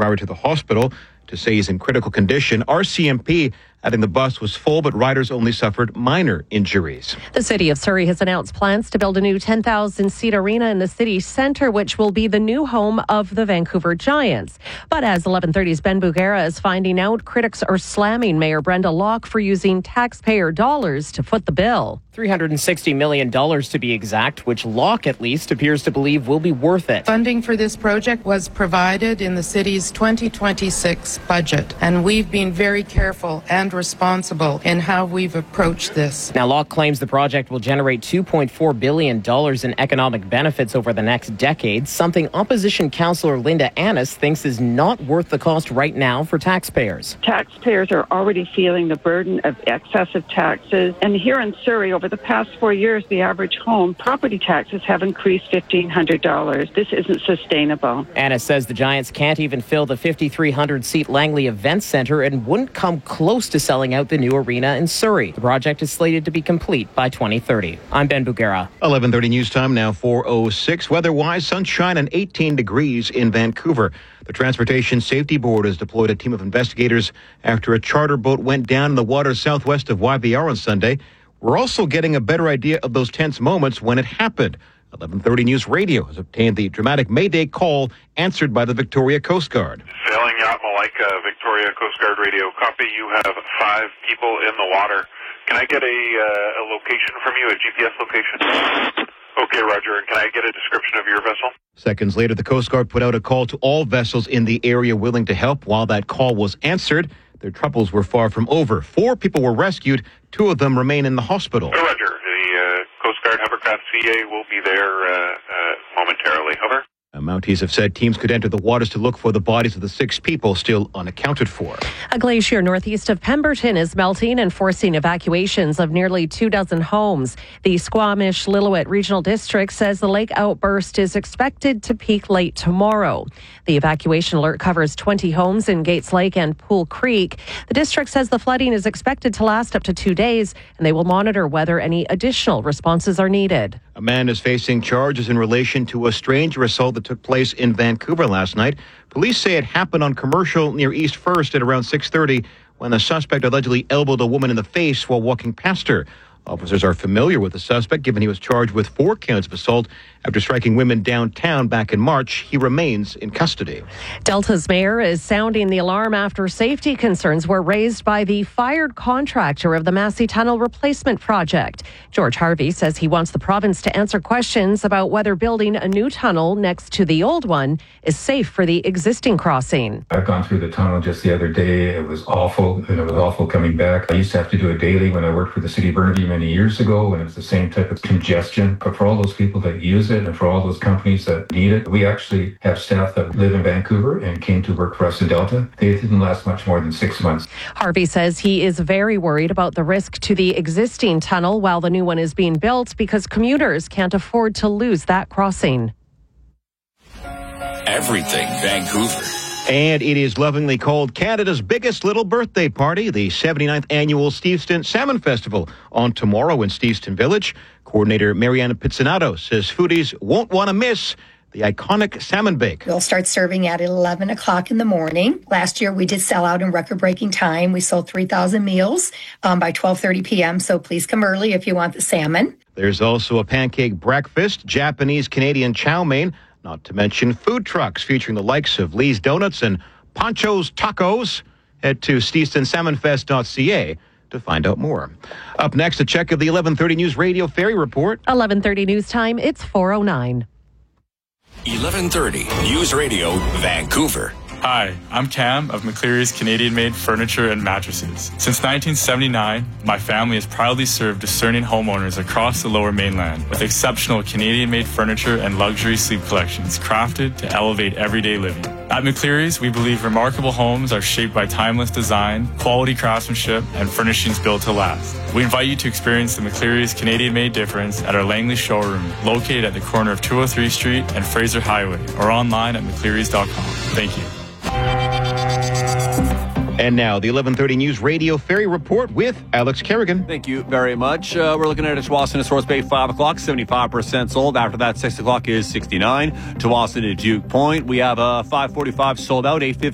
driver to the hospital to say he's in critical condition. RCMP adding the bus was full, but riders only suffered minor injuries. The city of Surrey has announced plans to build a new 10,000-seat arena in the city centre, which will be the new home of the Vancouver Giants. But as 1130's Ben Bugera is finding out, critics are slamming Mayor Brenda Locke for using taxpayer dollars to foot the bill. $360 million to be exact, which Locke at least appears to believe will be worth it. Funding for this project was provided in the city's 2026 budget, and we've been very careful and responsible in how we've approached this. Now, Locke claims the project will generate $2.4 billion in economic benefits over the next decade, something opposition councillor Linda Annis thinks is not worth the cost right now for taxpayers. Taxpayers are already feeling the burden of excessive taxes, and here in Surrey, over the past 4 years, the average home property taxes have increased $1,500. This isn't sustainable. Annis says the Giants can't even fill the 5,300-seat Langley Events Centre and wouldn't come close to selling out the new arena in Surrey. The project is slated to be complete by 2030. I'm Ben Bugera. 11:30 news time now, 4:06. Weather-wise, sunshine and 18 degrees in Vancouver. The Transportation Safety Board has deployed a team of investigators after a charter boat went down in the waters southwest of YVR on Sunday. We're also getting a better idea of those tense moments when it happened. 1130 News Radio has obtained the dramatic Mayday call answered by the Victoria Coast Guard. Sailing yacht Malika, Victoria Coast Guard radio. Copy, you have 5 people in the water. Can I get a location from you, a GPS location? Okay, Roger. And can I get a description of your vessel? Seconds later, the Coast Guard put out a call to all vessels in the area willing to help. While that call was answered, their troubles were far from over. 4 people were rescued. 2 of them remain in the hospital. Roger. The Coast Guard hovercraft CA will be there momentarily. Hover. Mounties have said teams could enter the waters to look for the bodies of the 6 people still unaccounted for. A glacier northeast of Pemberton is melting and forcing evacuations of nearly 24 homes. The Squamish-Lillooet Regional District says the lake outburst is expected to peak late tomorrow. The evacuation alert covers 20 homes in Gates Lake and Pool Creek. The district says the flooding is expected to last up to 2 days, and they will monitor whether any additional responses are needed. A man is facing charges in relation to a stranger assault that took place in Vancouver last night. Police say it happened on Commercial near East First at around 6:30 when the suspect allegedly elbowed a woman in the face while walking past her. Officers are familiar with the suspect, given he was charged with 4 counts of assault after striking women downtown back in March. He remains in custody. Delta's mayor is sounding the alarm after safety concerns were raised by the fired contractor of the Massey Tunnel replacement project. George Harvey says he wants the province to answer questions about whether building a new tunnel next to the old one is safe for the existing crossing. I've gone through the tunnel just the other day. It was awful, and it was awful coming back. I used to have to do it daily when I worked for the city of Burnaby many years ago, and it's the same type of congestion. But for all those people that use it and for all those companies that need it, we actually have staff that live in Vancouver and came to work for us in Delta. They didn't last much more than 6 months. Harvey says he is very worried about the risk to the existing tunnel while the new one is being built because commuters can't afford to lose that crossing. Everything Vancouver. And it is lovingly called Canada's biggest little birthday party, the 79th annual Steveston Salmon Festival, on tomorrow in Steveston Village. Coordinator Mariana Pizzinato says foodies won't want to miss the iconic salmon bake. We'll start serving at 11 o'clock in the morning. Last year, we did sell out in record-breaking time. We sold 3,000 meals by 12:30 p.m., so please come early if you want the salmon. There's also a pancake breakfast, Japanese-Canadian chow mein, not to mention food trucks featuring the likes of Lee's Donuts and Pancho's Tacos. Head to StevensonSalmonFest.ca to find out more. Up next, a check of the 1130 News Radio Ferry Report. 11:30 news time, it's 4:09. 1130 News Radio Vancouver. Hi, I'm Cam of McCleary's Canadian-made furniture and mattresses. Since 1979, my family has proudly served discerning homeowners across the Lower Mainland with exceptional Canadian-made furniture and luxury sleep collections crafted to elevate everyday living. At McCleary's, we believe remarkable homes are shaped by timeless design, quality craftsmanship, and furnishings built to last. We invite you to experience the McCleary's Canadian-made difference at our Langley showroom, located at the corner of 203 Street and Fraser Highway, or online at mcclearys.com. Thank you. And now, the 1130 News Radio Ferry Report with Alex Kerrigan. Thank you very much. We're looking at Tsawwassen to Source Bay, 5 o'clock, 75% sold. After that, 6 o'clock is 69. Tsawwassen to Duke Point, we have a 545 sold out, 850.